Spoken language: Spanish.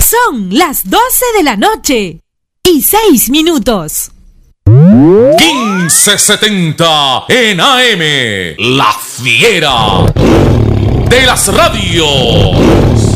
Son las 12 de la noche y 6 minutos. 1570 en AM, La Fiera de las radios.